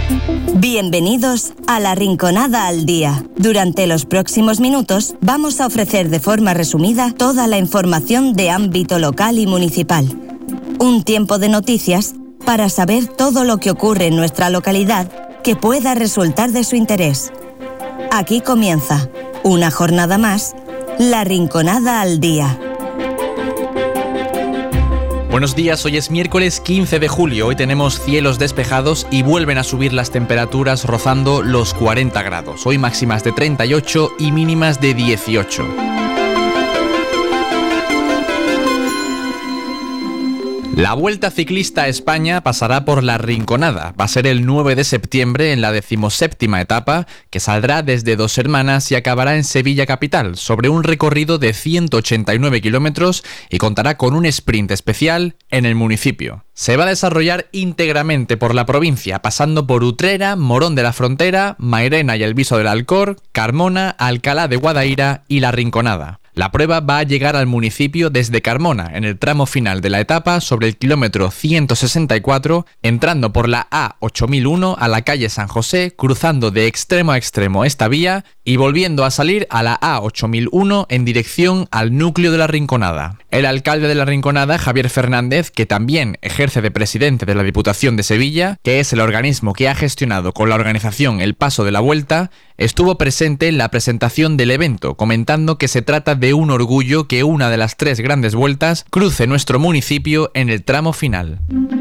Bienvenidos a La Rinconada al Día. Durante los próximos minutos vamos a ofrecer de forma resumida toda la información de ámbito local y municipal. Un tiempo de noticias para saber todo lo que ocurre en nuestra localidad que pueda resultar de su interés. Aquí comienza, una jornada más, La Rinconada al Día. Buenos días, hoy es miércoles 15 de julio, hoy tenemos cielos despejados y vuelven a subir las temperaturas rozando los 40 grados. Hoy máximas de 38 y mínimas de 18. La Vuelta Ciclista a España pasará por La Rinconada. Va a ser el 9 de septiembre en la 17ª etapa, que saldrá desde Dos Hermanas y acabará en Sevilla capital, sobre un recorrido de 189 kilómetros y contará con un sprint especial en el municipio. Se va a desarrollar íntegramente por la provincia, pasando por Utrera, Morón de la Frontera, Mairena y El Viso del Alcor, Carmona, Alcalá de Guadaira y La Rinconada. La prueba va a llegar al municipio desde Carmona, en el tramo final de la etapa, sobre el kilómetro 164, entrando por la A8001 a la calle San José, cruzando de extremo a extremo esta vía y volviendo a salir a la A8001 en dirección al núcleo de La Rinconada. El alcalde de La Rinconada, Javier Fernández, que también ejerce de presidente de la Diputación de Sevilla, que es el organismo que ha gestionado con la organización el paso de la Vuelta, estuvo presente en la presentación del evento, comentando que se trata de un orgullo que una de las 3 grandes vueltas cruce nuestro municipio en el tramo final.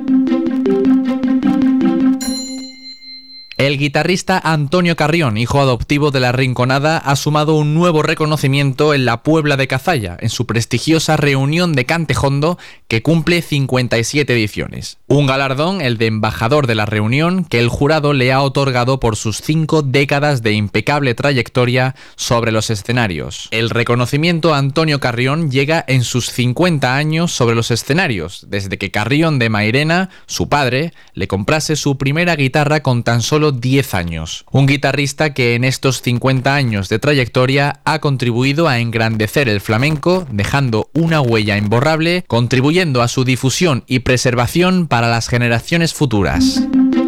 El guitarrista Antonio Carrión, hijo adoptivo de La Rinconada, ha sumado un nuevo reconocimiento en la Puebla de Cazalla, en su prestigiosa reunión de Cantejondo, que cumple 57 ediciones. Un galardón, el de embajador de la reunión, que el jurado le ha otorgado por sus 5 décadas de impecable trayectoria sobre los escenarios. El reconocimiento a Antonio Carrión llega en sus 50 años sobre los escenarios, desde que Carrión de Mairena, su padre, le comprase su primera guitarra con tan solo 10 años. Un guitarrista que en estos 50 años de trayectoria ha contribuido a engrandecer el flamenco, dejando una huella imborrable, contribuyendo a su difusión y preservación para las generaciones futuras.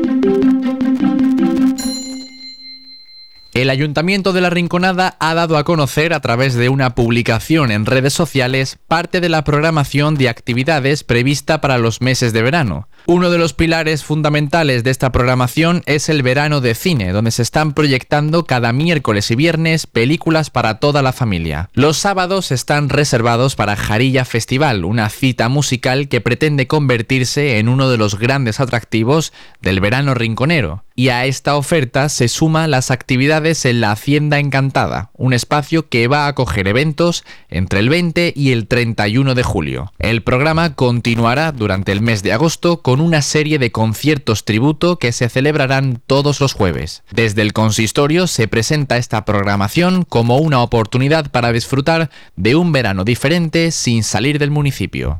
El Ayuntamiento de La Rinconada ha dado a conocer a través de una publicación en redes sociales parte de la programación de actividades prevista para los meses de verano. Uno de los pilares fundamentales de esta programación es el verano de cine, donde se están proyectando cada miércoles y viernes películas para toda la familia. Los sábados están reservados para Jarilla Festival, una cita musical que pretende convertirse en uno de los grandes atractivos del verano rinconero. Y a esta oferta se suman las actividades en la Hacienda Encantada, un espacio que va a acoger eventos entre el 20 y el 31 de julio. El programa continuará durante el mes de agosto con una serie de conciertos tributo que se celebrarán todos los jueves. Desde el consistorio se presenta esta programación como una oportunidad para disfrutar de un verano diferente sin salir del municipio.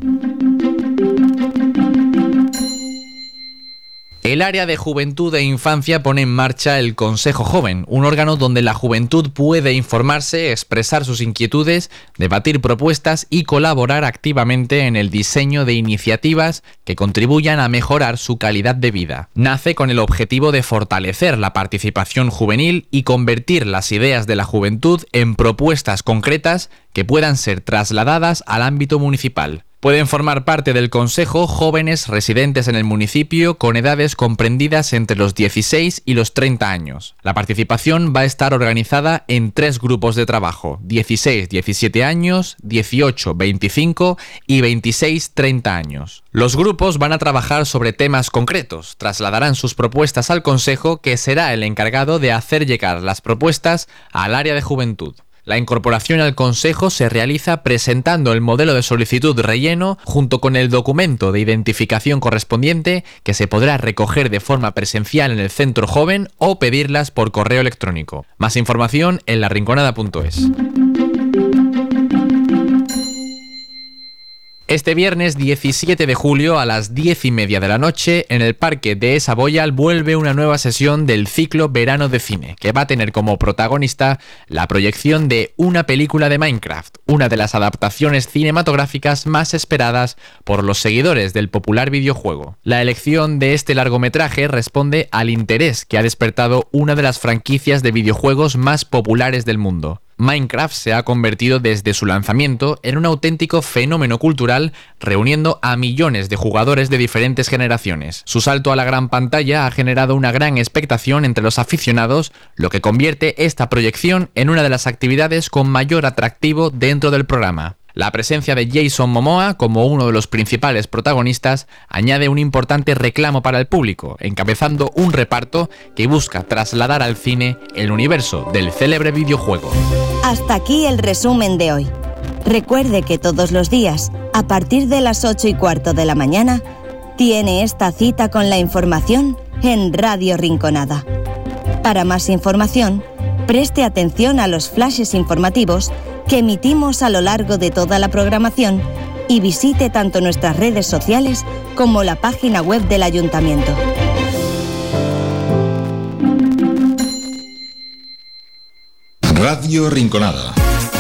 El área de Juventud e Infancia pone en marcha el Consejo Joven, un órgano donde la juventud puede informarse, expresar sus inquietudes, debatir propuestas y colaborar activamente en el diseño de iniciativas que contribuyan a mejorar su calidad de vida. Nace con el objetivo de fortalecer la participación juvenil y convertir las ideas de la juventud en propuestas concretas que puedan ser trasladadas al ámbito municipal. Pueden formar parte del Consejo jóvenes residentes en el municipio con edades comprendidas entre los 16 y los 30 años. La participación va a estar organizada en 3 grupos de trabajo: 16-17 años, 18-25 y 26-30 años. Los grupos van a trabajar sobre temas concretos, trasladarán sus propuestas al Consejo, que será el encargado de hacer llegar las propuestas al área de juventud. La incorporación al Consejo se realiza presentando el modelo de solicitud relleno junto con el documento de identificación correspondiente, que se podrá recoger de forma presencial en el Centro Joven o pedirlas por correo electrónico. Más información en larinconada.es. Este viernes 17 de julio a las 10:30 de la noche, en el Parque de Saboyal vuelve una nueva sesión del ciclo Verano de Cine, que va a tener como protagonista la proyección de una película de Minecraft, una de las adaptaciones cinematográficas más esperadas por los seguidores del popular videojuego. La elección de este largometraje responde al interés que ha despertado una de las franquicias de videojuegos más populares del mundo. Minecraft se ha convertido desde su lanzamiento en un auténtico fenómeno cultural, reuniendo a millones de jugadores de diferentes generaciones. Su salto a la gran pantalla ha generado una gran expectación entre los aficionados, lo que convierte esta proyección en una de las actividades con mayor atractivo dentro del programa. La presencia de Jason Momoa como uno de los principales protagonistas añade un importante reclamo para el público, encabezando un reparto que busca trasladar al cine el universo del célebre videojuego. Hasta aquí el resumen de hoy. Recuerde que todos los días, a partir de las 8:15 de la mañana, tiene esta cita con la información en Radio Rinconada. Para más información, preste atención a los flashes informativos que emitimos a lo largo de toda la programación y visite tanto nuestras redes sociales como la página web del Ayuntamiento. Radio Rinconada.